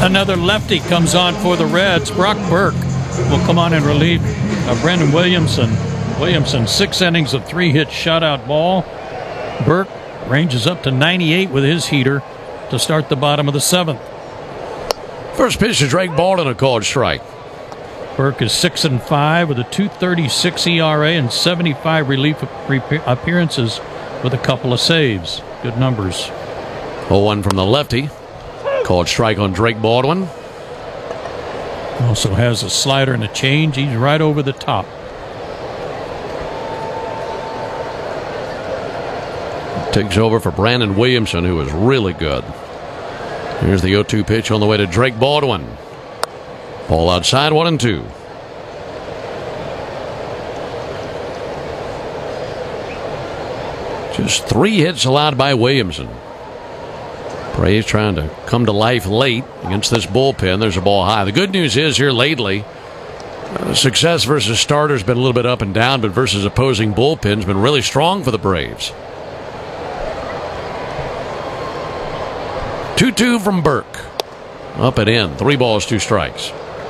Another lefty comes on for the Reds. Brock Burke will come on in relief of Brendan Williamson. Williamson, 6 innings of 3-hit shutout ball. Burke ranges up to 98 with his heater to start the bottom of the 7th. First pitch to Drake Baldwin, a called strike. Burke is 6-5 with a 2.36 ERA and 75 relief appearances with a couple of saves. Good numbers. 0-1 from the lefty. Called strike on Drake Baldwin. Also has a slider and a change. He's right over the top. Takes over for Brandon Williamson, who is really good. Here's the 0-2 pitch on the way to Drake Baldwin. Ball outside, 1-2. Just 3 hits allowed by Williamson. Braves trying to come to life late against this bullpen. There's a ball high. The good news is here lately, success versus starters been a little bit up and down, but versus opposing bullpens been really strong for the Braves. 2-2 from Burke. Up and in. 3 balls, 2 strikes.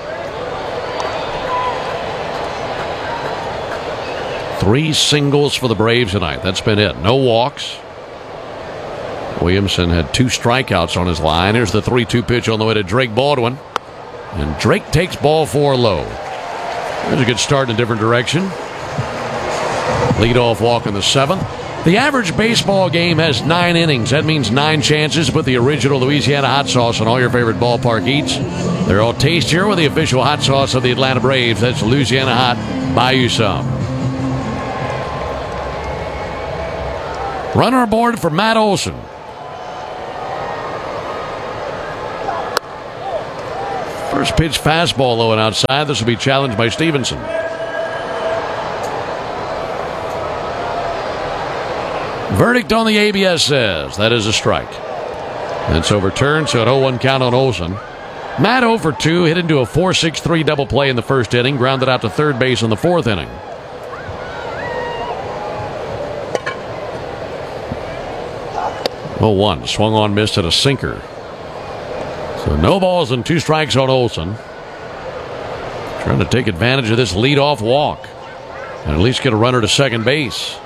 3 singles for the Braves tonight. That's been it. No walks. Williamson had 2 strikeouts on his line. Here's the 3-2 pitch on the way to Drake Baldwin. And Drake takes ball 4 low. There's a good start in a different direction. Leadoff walk in the 7th. The average baseball game has 9 innings. That means 9 chances to put the original Louisiana hot sauce on all your favorite ballpark eats. They're all tastier with the official hot sauce of the Atlanta Braves. That's Louisiana Hot. Buy you some. Runner aboard for Matt Olson. First pitch fastball low and outside. This will be challenged by Stevenson. Verdict on the ABS says that is a strike. That's overturned, so an 0-1 count on Olson. Matt 0 for 2, hit into a 4-6-3 double play in the first inning, grounded out to third base in the 4th inning. Oh, 1 swung on, missed at a sinker. So no balls and 2 strikes on Olson. Trying to take advantage of this leadoff walk and at least get a runner to second base.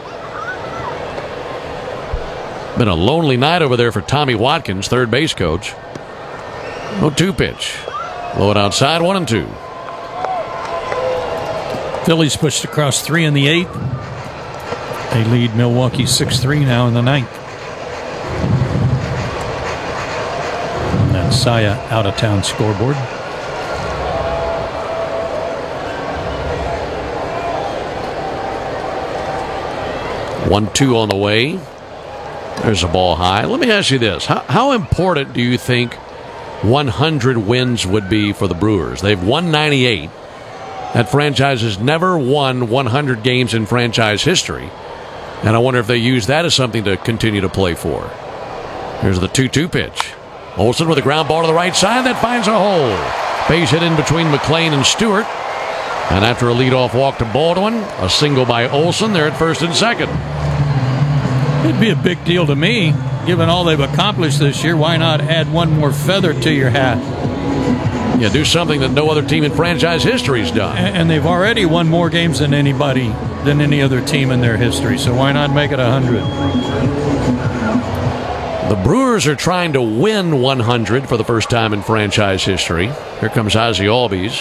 Been a lonely night over there for Tommy Watkins, third base coach. 0-2 pitch. Low and outside, 1-2. Phillies pushed across 3 in the 8th. They lead Milwaukee 6-3 now in the 9th. On that Saya out-of-town scoreboard. One, 2 on the way. There's a ball high. Let me ask you this. How important do you think 100 wins would be for the Brewers? They've won 98. That franchise has never won 100 games in franchise history. And I wonder if they use that as something to continue to play for. Here's the 2-2 pitch. Olson with a ground ball to the right side. That finds a hole. Base hit in between McLean and Stewart. And after a leadoff walk to Baldwin, a single by Olson. They're at first and second. It'd be a big deal to me, given all they've accomplished this year. Why not add one more feather to your hat? Yeah, do something that no other team in franchise history's done. And they've already won more games than any other team in their history. So why not make it 100? The Brewers are trying to win 100 for the first time in franchise history. Here comes Ozzie Albies.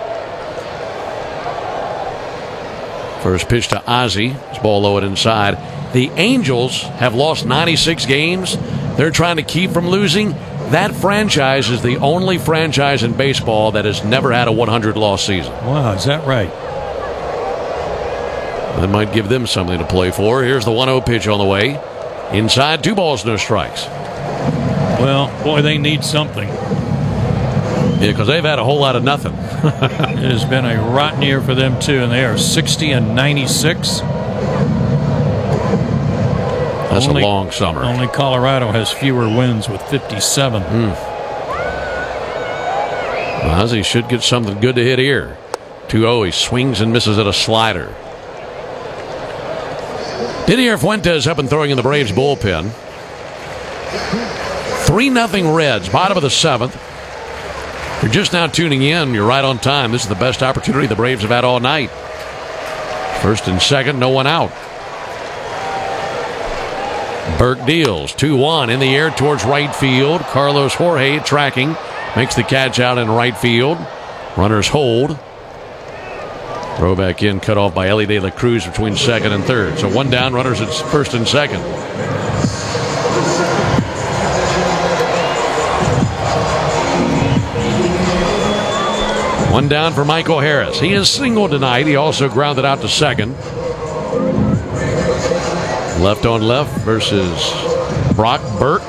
First pitch to Ozzie. His ball low and inside. The Angels have lost 96 games. They're trying to keep from losing. That franchise is the only franchise in baseball that has never had a 100-loss season. Wow, is that right? That might give them something to play for. Here's the 1-0 pitch on the way. Inside, 2 balls, no strikes. Well, boy, they need something. Yeah, because they've had a whole lot of nothing. It has been a rotten year for them, too, and they are 60-96. That's a long summer. Only Colorado has fewer wins with 57. Ozzie should get something good to hit here. 2-0. He swings and misses at a slider. Didier Fuentes up and throwing in the Braves bullpen. 3-0 Reds, bottom of the 7th. you're just now tuning in, you're right on time. This is the best opportunity the Braves have had all night. First and second, no one out. Burke deals 2-1 in the air towards right field. Carlos Jorge tracking, makes the catch out in right field. Runners hold. Throw back in, cut off by Ellie De La Cruz between second and third. So one down, runners at first and second. One down for Michael Harris. He is singled tonight. He also grounded out to second. Left on left versus Brock Burke.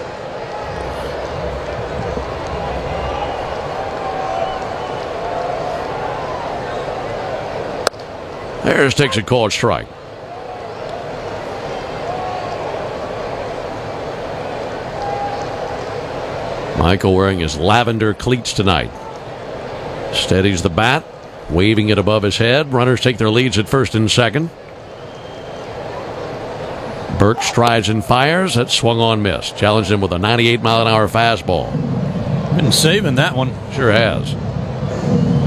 Harris takes a called strike. Michael wearing his lavender cleats tonight. Steadies the bat, waving it above his head. Runners take their leads at first and second. Burke strides and fires. That swung on, miss. Challenged him with a 98-mile-an-hour fastball. Been saving that one. Sure has.